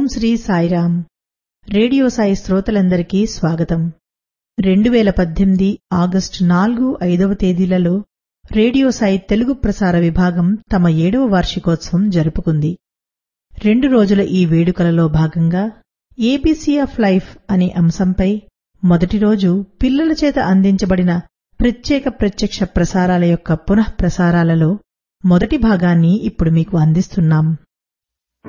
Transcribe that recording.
Shri Sairam. Radio Sai శ్రోతలందరికీ స్వాగతం. 2018 August 4, 5వ తేదీలలో రేడియో సాయి తెలుగు ప్రసార విభాగం తమ 7వ వార్షికోత్సవం జరుపుకుంది. 2 రోజుల ఈ వేడుకలలో భాగంగా ఏబీసీ ఆఫ్ లైఫ్ అనే అంశంపై మొదటి రోజు పిల్లల చేత అందించబడిన ప్రత్యక్ష ప్రసారాల యొక్క పునః ప్రసారాలలో మొదటి భాగాన్ని ఇప్పుడు మీకు అందిస్తున్నాం.